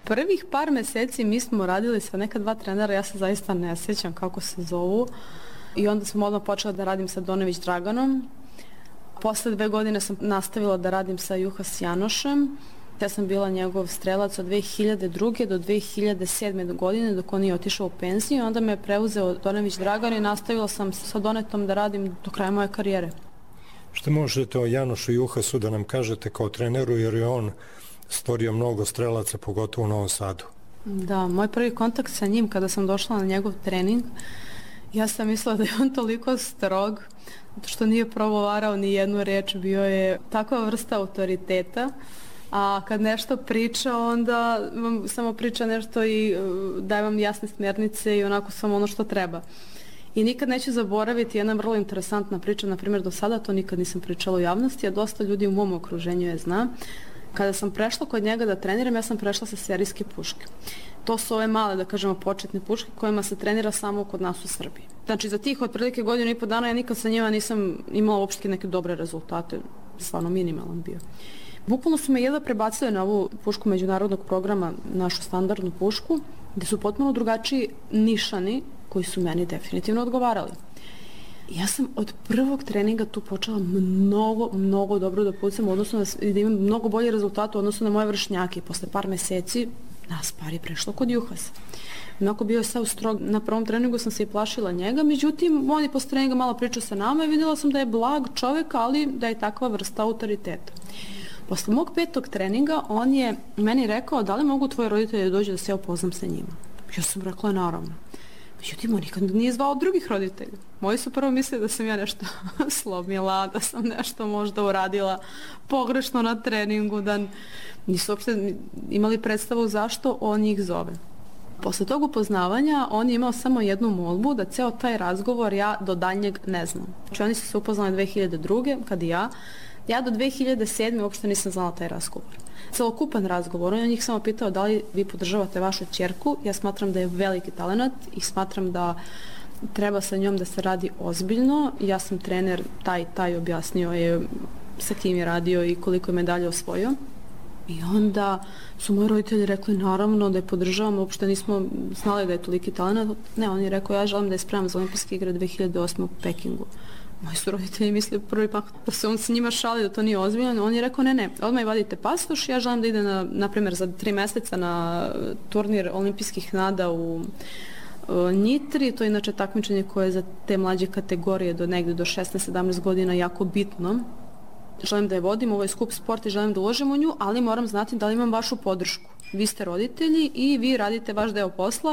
Prvih par meseci mi smo radili sa neka 2 trenera, ja se zaista ne sjećam kako se zovu. I onda sam odmah počela da radim sa Donević Draganom. Posle 2 godine sam nastavila da radim sa Juhas Janošem. Ja sam bila njegov strelac od 2002. do 2007. godine dok on nije otišao u penziju. Onda me je preuzeo Donević Dragan i nastavila sam sa Donetom da radim do kraja moje karijere. Što možete o Janošu Juhasu da nam kažete kao treneru, jer je on stvorio mnogo strelaca, pogotovo u Novom Sadu? Da, moj prvi kontakt sa njim kada sam došla na njegov trening, ja sam mislila da je on toliko strog, što nije progovarao ni jednu reč, bio je takva vrsta autoriteta, a kad nešto priča, onda vam samo priča nešto i daje vam jasne smjernice i onako samo ono što treba. I nikad neću zaboraviti jedna vrlo interesantna priča, na primjer do sada to nikad nisam pričala u javnosti, a dosta ljudi u mom okruženju je zna. Kada sam prešla kod njega da treniram, ja sam prešla sa serijske puške. To su ove male, da kažemo, početne puške kojima se trenira samo kod nas u Srbiji. Znači, za tih otprilike 1,5 dana ja nikad sa njima nisam imala uopšte neke dobre rezultate, stvarno minimalan bio. Bukvalno su me jedva prebacili na ovu pušku međunarodnog programa, našu standardnu pušku, gde su potpuno drugačiji nišani koji su meni definitivno odgovarali. Ja sam od prvog treninga tu počela mnogo dobro da pucam, odnosno da imam mnogo bolje rezultate u odnosu na moje vršnjake. Posle par meseci nas par je prešlo kod Juhasa. Onako bio je sav strog. Na prvom treningu sam se i plašila njega, međutim, on je posle treninga malo pričao sa nama i vidjela sam da je blag čovjek, ali da je takva vrsta autoriteta. Posle mog 5. treninga on je meni rekao da li mogu tvoji roditelji da dođu da se ja upoznam sa njima. Ja sam rekla naravno. Međutim, on nikad nije zvao drugih roditelja. Moji su prvo mislili da sam ja nešto slomila, da sam nešto možda uradila pogrešno na treningu, da nisu uopšte imali predstavu zašto on njih zove. Posle tog upoznavanja on je imao samo jednu molbu da ceo taj razgovor ja do daljnjeg ne znam. Znači oni su se upoznali 2002. kad i ja do 2007. uopšte nisam znala taj razgovor. Celokupan razgovor, on je njih samo pitao da li vi podržavate vašu ćerku. Ja smatram da je veliki talenat i smatram da treba sa njom da se radi ozbiljno. Ja sam trener, taj objasnio je sa kim je radio i koliko je medalja osvojio. I onda su moji roditelji rekli naravno da je podržavamo, uopšte nismo znali da je toliki talenat. Ne, on je rekao ja želim da je spremam za olimpijske igre 2008. u Pekingu. Moji su roditelji mislili prvi pak da se on s njima šali, da to nije ozbiljno. On je rekao ne, odmah vadite pasoš, ja želim da ide na primjer za 3 mjeseca na turnir olimpijskih nada u Njitri. To je inače takmičenje koje je za te mlađe kategorije do negde do 16-17 godina jako bitno. Želim da je vodim, ovo je skup sport i želim da uložim u nju, ali moram znati da li imam vašu podršku. Vi ste roditelji i vi radite vaš deo posla.